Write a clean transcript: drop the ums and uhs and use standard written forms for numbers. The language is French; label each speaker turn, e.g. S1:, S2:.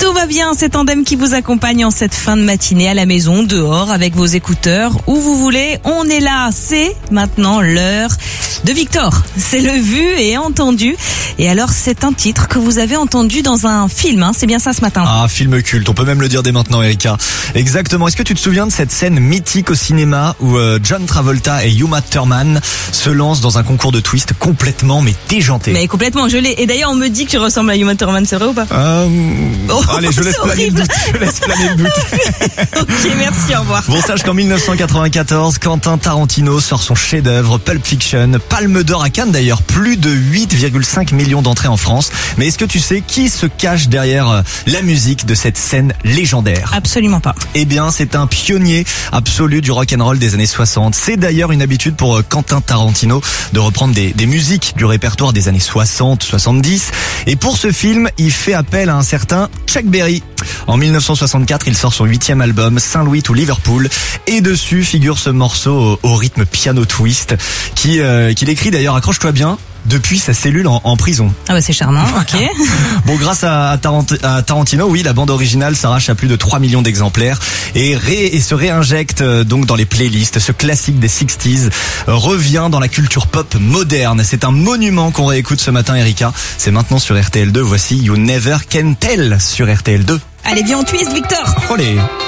S1: Tout va bien, c'est Tandem qui vous accompagne en cette fin de matinée à la maison, dehors, avec vos écouteurs, où vous voulez. On est là, c'est maintenant l'heure de Victor. C'est le vu et entendu. Et alors, c'est un titre que vous avez entendu dans un film, hein, c'est bien ça ce matin?
S2: Ah, film culte, on peut même le dire dès maintenant, Erika. Exactement. Est-ce que tu te souviens de cette scène mythique au cinéma où John Travolta et Uma Thurman se lancent dans un concours de twist complètement mais déjanté?
S1: Mais complètement, je l'ai. Et d'ailleurs, on me dit que tu ressembles à Uma Thurman, c'est vrai ou pas?
S2: Allez, je laisse planer le doute.
S1: Ok, merci, au revoir.
S2: Bon, sache qu'en 1994, Quentin Tarantino sort son chef-d'œuvre Pulp Fiction, Palme d'Or à Cannes d'ailleurs, plus de 8,5 millions d'entrées en France. Mais est-ce que tu sais qui se cache derrière la musique de cette scène légendaire?
S1: Absolument pas.
S2: Eh bien, c'est un pionnier absolu du rock'n'roll des années 60. C'est d'ailleurs une habitude pour Quentin Tarantino de reprendre des musiques du répertoire des années 60, 70. Et pour ce film, il fait appel à un certain Chuck Berry. En 1964, il sort son 8e album, Saint-Louis to Liverpool, et dessus figure ce morceau au rythme piano twist qu'il écrit d'ailleurs, accroche-toi bien, depuis sa cellule en prison.
S1: Ah bah c'est charmant, ok.
S2: Bon, grâce à Tarantino, oui, la bande originale s'arrache à plus de 3 millions d'exemplaires et se réinjecte donc dans les playlists. Ce classique des 60s revient dans la culture pop moderne. C'est un monument qu'on réécoute ce matin, Erika. C'est maintenant sur RTL2. Voici You Never Can Tell sur RTL2.
S1: Allez, viens, on twist, Victor.
S2: Olé.